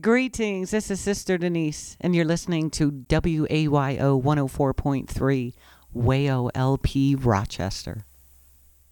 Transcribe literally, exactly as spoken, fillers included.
Greetings. This is Sister Denise, and you're listening to W A Y O one oh four point three, W A Y O L P Rochester.